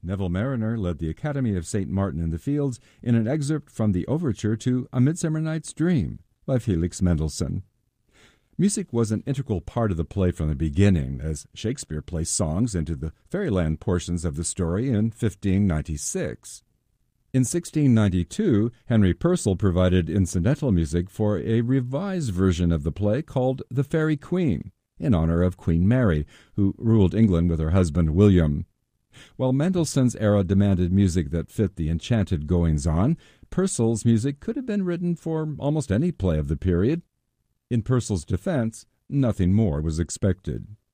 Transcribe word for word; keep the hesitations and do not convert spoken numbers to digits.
Neville Marriner led the Academy of Saint Martin in the Fields in an excerpt from the overture to A Midsummer Night's Dream by Felix Mendelssohn. Music was an integral part of the play from the beginning, as Shakespeare placed songs into the fairyland portions of the story in fifteen ninety-six. In sixteen ninety-two, Henry Purcell provided incidental music for a revised version of the play called The Fairy Queen, in honor of Queen Mary, who ruled England with her husband William. While Mendelssohn's era demanded music that fit the enchanted goings-on, Purcell's music could have been written for almost any play of the period. In Purcell's defense, nothing more was expected.